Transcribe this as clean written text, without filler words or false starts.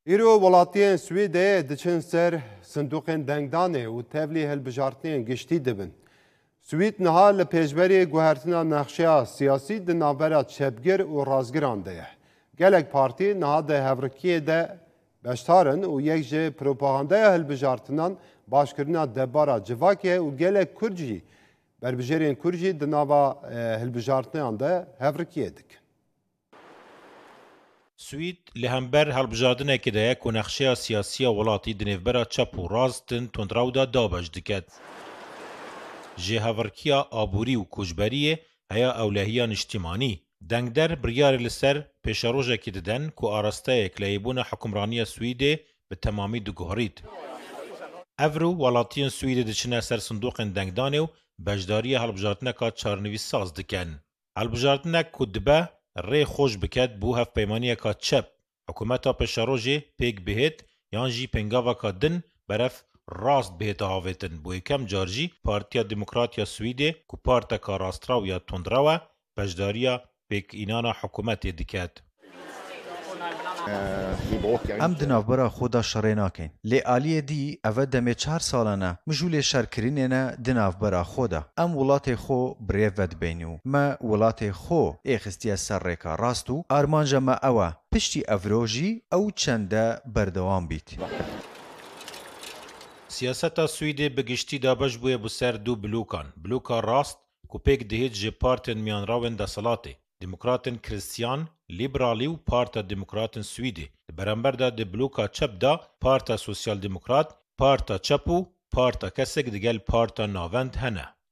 ایرو ولاتیان سویده دچن سر صندوقین دنگدانه و تبلی هلبجارتین گشتی دبن. سوید نها لپیشبری گوهرتنا نقشه سیاسی د نابرا چپگر و رازگران ده. گلک پارتی نها ده هفرکیه ده بشتارن و یک جه پروپاگانده هلبجارتنان باشکرنا دبارا جواکه و گلک کرجی بربجرین کرجی د نابا هلبجارتنان ده هفرکیه دک. سوید لهمبر هلبجاردنه که ده که نقشه سیاسی ولاتی دنیفبرا چپ و راستن تندراو دا دابش دکد. جه هفرکیا آبوری و کجبریه هیا اولهیان اجتماعی. دنگدر بریار لسر پیشاروژه که ددن که آراسته اکلیبون حکمرانی سویده به تمامی دگوهرید. افرو ولاتیان سویده دچنه سر صندوق دنگدانه و بجداری هلبجاردنه که چارنوی ساز دکن. هلبجاردنه که دبه ری خوش بکد بو هف پیمانیه که چپ حکومتا پیشاروژه پیگ بهت یان جی پنگاوا که دن برف راست بهت هاویتن بو یکم جارجی پارتیا دموکراتیا سویده که پارتا که راستراو یا تندراوه بجداریا پیگ اینانا حکومت دکد. ام دنافبرا خودا شرعی ناکن لی آلیه دی اوه دمه 4 سالانه مجول شرکرینه دنافبرا خودا ام ولات خو بریف ود بینیو ما ولات خو ایخستی سر ریکا راستو آرمانجا ما اوه پشتی افروجی او چنده بردوام بیت. سیاستا سویده بگشتی دابش بوی بسر دو بلوکا راست که پیک دهید جه پارتن میان راون دا سلاته دموکراتن کریستیان لیبرالی و پارتا دموکراتن سویده برانبر دا ده بلوکا چپ دا پارتا سوسیال دموکرات پارتا چپ و پارتا کسک دگل پارتا ناوند هنه